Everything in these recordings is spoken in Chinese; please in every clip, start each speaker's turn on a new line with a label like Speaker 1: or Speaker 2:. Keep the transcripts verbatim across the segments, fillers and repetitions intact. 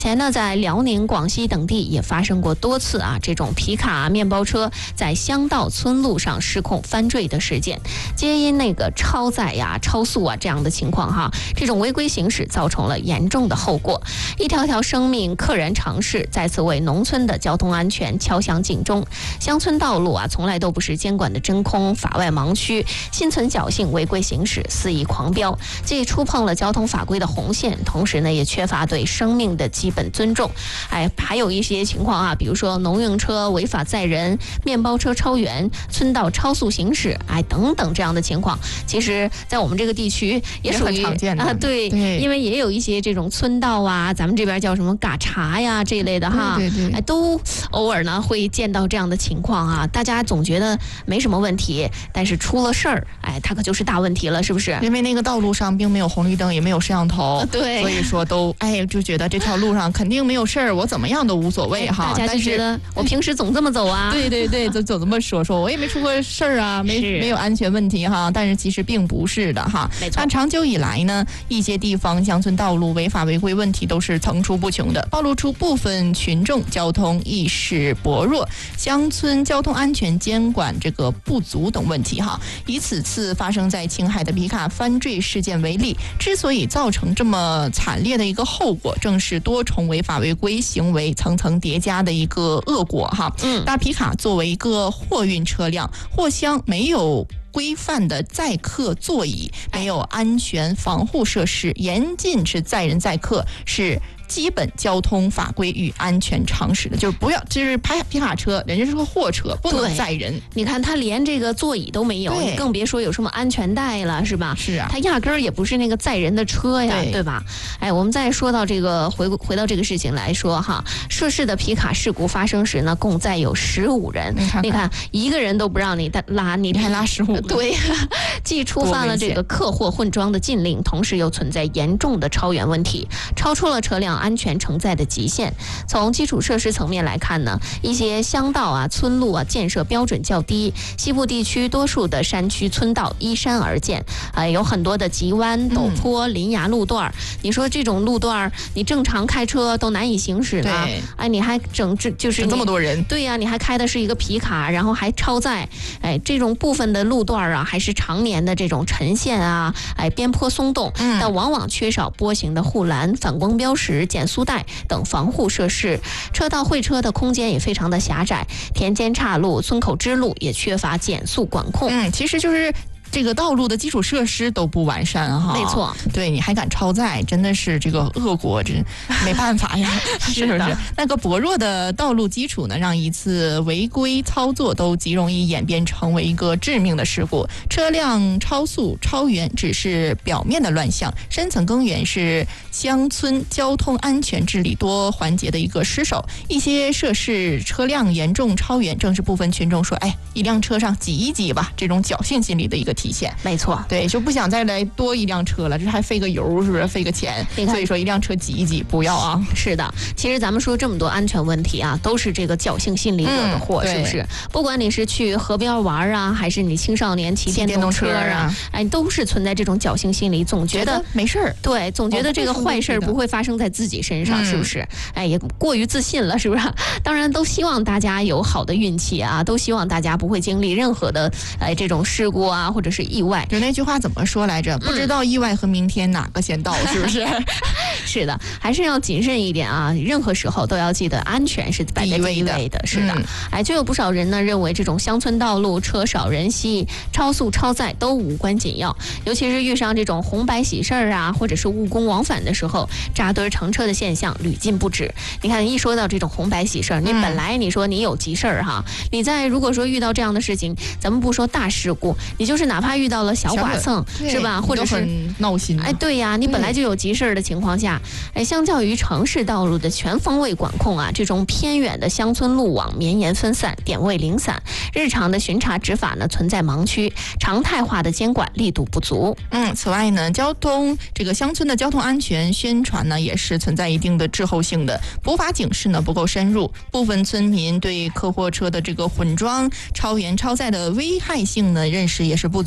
Speaker 1: 前呢，在辽宁、广西等地也发生过多次啊，这种皮卡、面包车在乡道、村路上失控翻坠的事件，皆因那个超载呀、超速啊这样的情况哈，这种违规行驶造成了严重的后果，一条条生命溘然长逝，再次为农村的交通安全敲响警钟。乡村道路啊，从来都不是监管的真空、法外盲区，心存侥幸、违规行驶、肆意狂飙，既触碰了交通法规的红线，同时呢，也缺乏对生命的基本尊重。哎，还有一些情况啊，比如说农用车违法载人、面包车超员、村道超速行驶，哎，等等这样的情况，其实在我们这个地区也属于
Speaker 2: 很常见的
Speaker 1: 啊，对，
Speaker 2: 对，
Speaker 1: 因为也有一些这种村道啊，咱们这边叫什么嘎查呀这一类的哈，
Speaker 2: 对对对，
Speaker 1: 哎，都偶尔呢会见到这样的情况啊。大家总觉得没什么问题，但是出了事儿，哎，它可就是大问题了，是不是？
Speaker 2: 因为那个道路上并没有红绿灯，也没有摄像头，
Speaker 1: 啊、对，
Speaker 2: 所以说都哎就觉得这条路上肯定没有事儿，我怎么样都无所谓哈。
Speaker 1: 大家就觉得我平时总这么走啊，
Speaker 2: 对对对，就总这么说说，我也没出过事儿啊，没没有安全问题哈。但是其实并不是的哈。
Speaker 1: 没错。
Speaker 2: 但长久以来呢，一些地方乡村道路违法违规问题都是层出不穷的，暴露出部分群众交通意识薄弱、乡村交通安全监管这个不足等问题哈。以此次发生在青海的皮卡翻坠事件为例，之所以造成这么惨烈的一个后果，正是多重违法违规行为层层叠加的一个恶果哈。
Speaker 1: 嗯，
Speaker 2: 大皮卡作为一个货运车辆，货箱没有规范的载客座椅，没有安全防护设施，严禁是载人载客，是基本交通法规与安全常识的，就是不要，就是拍皮卡车，人家是个货车，不能载人。
Speaker 1: 你看，他连这个座椅都没有，你更别说有什么安全带了，是吧？
Speaker 2: 是啊，
Speaker 1: 他压根儿也不是那个载人的车呀， 对, 对吧？哎，我们再说到这个回回到这个事情来说哈，涉事的皮卡事故发生时呢，共载有十五人，
Speaker 2: 你 看,
Speaker 1: 你看一个人都不让你拉，你
Speaker 2: 还拉十五个，
Speaker 1: 对，既触犯了这个客货混装的禁令，同时又存在严重的超员问题，超出了车辆安全承载的极限。从基础设施层面来看呢，一些乡道啊、村路啊建设标准较低，西部地区多数的山区村道依山而建，呃，有很多的急弯、陡坡、林崖路段、嗯。你说这种路段，你正常开车都难以行驶呢，哎，你还整这就是
Speaker 2: 这么多人，
Speaker 1: 对呀、啊，你还开的是一个皮卡，然后还超载，哎，这种部分的路段啊，还是常年的这种沉陷啊，哎，边坡松动，嗯，但往往缺少波形的护栏、反光标识、减速带等防护设施，车道会车的空间也非常的狭窄，田间岔路、村口支路也缺乏减速管控。
Speaker 2: 嗯，其实就是这个道路的基础设施都不完善哈，
Speaker 1: 没错，
Speaker 2: 对，你还敢超载，真的是这个恶果，真没办法呀，是不是？那个薄弱的道路基础呢，让一次违规操作都极容易演变成为一个致命的事故。车辆超速、超员只是表面的乱象，深层根源是乡村交通安全治理多环节的一个失守。一些涉事车辆严重超员，正是部分群众说，哎，一辆车上挤一挤吧，这种侥幸心理的一个体现。
Speaker 1: 没错，
Speaker 2: 对，就不想再来多一辆车了，这还费个油，是不是费个钱？所以说一辆车挤一挤不要啊。
Speaker 1: 是的，其实咱们说这么多安全问题啊，都是这个侥幸心理惹的祸，嗯、是不是？不管你是去河边玩啊，还是你青少年骑电动车啊，车啊哎，都是存在这种侥幸心理，总觉得
Speaker 2: 没事儿，
Speaker 1: 对，总觉得这个坏事不会发生在自己身上，是不是？哎，也过于自信了，是不是？当然，都希望大家有好的运气啊，都希望大家不会经历任何的哎这种事故啊，或者是意外。
Speaker 2: 就那句话怎么说来着？不知道意外和明天哪个先到，嗯、是不是？
Speaker 1: 是的，还是要谨慎一点啊！任何时候都要记得安全是摆在第一位的。是的，嗯、哎，就有不少人呢认为这种乡村道路车少人稀、超速超载都无关紧要，尤其是遇上这种红白喜事儿啊，或者是务工往返的时候，扎堆乘车的现象屡禁不止。你看，一说到这种红白喜事儿，你本来你说你有急事儿哈，你在如果说遇到这样的事情，咱们不说大事故，你就是哪怕遇到了小剐蹭，是吧？或者是
Speaker 2: 闹心。
Speaker 1: 哎，对呀，你本来就有急事儿的情况下，哎，相较于城市道路的全方位管控啊，这种偏远的乡村路网绵延分散，点位零散，日常的巡查执法呢存在盲区，常态化的监管力度不足。
Speaker 2: 嗯，此外呢，交通这个乡村的交通安全宣传呢，也是存在一定的滞后性的，普法警示呢不够深入，部分村民对客货车的这个混装、超员、超载的危害性呢认识也是不足。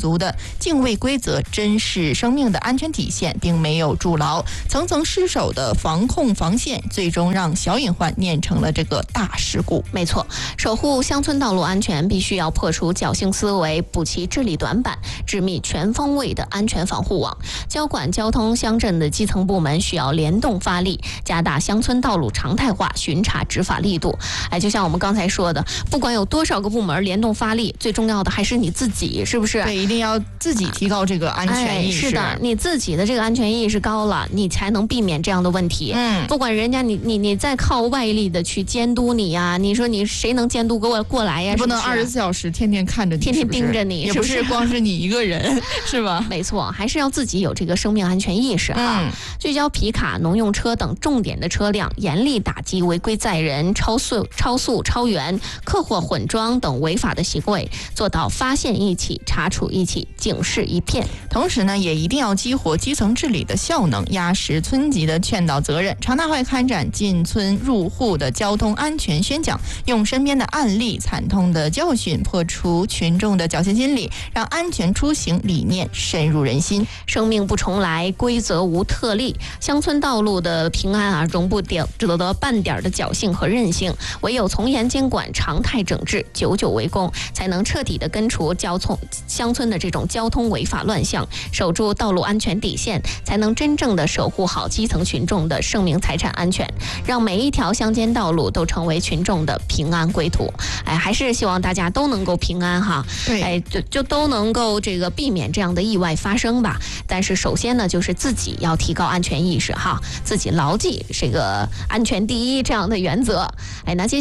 Speaker 2: 足的敬畏规则、珍视生命的安全底线并没有筑牢，层层失守的防控防线，最终让小隐患酿成了这个大事故。
Speaker 1: 没错，守护乡村道路安全，必须要破除侥幸思维，补齐治理短板，织密全方位的安全防护网。交管交通乡镇的基层部门需要联动发力，加大乡村道路常态化巡查执法力度。哎，就像我们刚才说的，不管有多少个部门联动发力，最重要的还是你自己，是不是？
Speaker 2: 对，一定要自己提高这个安全意识。
Speaker 1: 哎、是的，你自己的这个安全意识高了，你才能避免这样的问题。
Speaker 2: 嗯，
Speaker 1: 不管人家你你你再靠外力的去监督你呀、啊，你说你谁能监督过过来呀？
Speaker 2: 你不能二十四小时天天看着你，
Speaker 1: 天天盯着你，
Speaker 2: 也不是光是你一个人，是吧？
Speaker 1: 没错，还是要自己有这个生命安全意识哈。
Speaker 2: 嗯，
Speaker 1: 聚焦皮卡、农用车等重点的车辆，严厉打击违规载人、超速、超速、超员、客货混装等违法的行为，做到发现一起、查处一起、警示一片。
Speaker 2: 同时呢，也一定要激活基层治理的效能，压实村级的劝导责任，常大会开展进村入户的交通安全宣讲，用身边的案例、惨痛的教训破除群众的侥幸心理，让安全出行理念深入人心。
Speaker 1: 生命不重来，规则无特例。乡村道路的平安啊，容不得得半点的侥幸和任性。唯有从严监管、常态整治、久久为功，才能彻底的根除交通乡村的这种交通违法乱象，守住道路安全底线，才能真正的守护好基层群众的生命财产安全，让每一条乡间道路都成为群众的平安归途。哎，还是希望大家都能够平安哈。
Speaker 2: 对，
Speaker 1: 哎，就就都能够这个避免这样的意外发生吧。但是首先呢，就是自己要提高安全意识哈，自己牢记这个安全第一这样的原则。哎，那接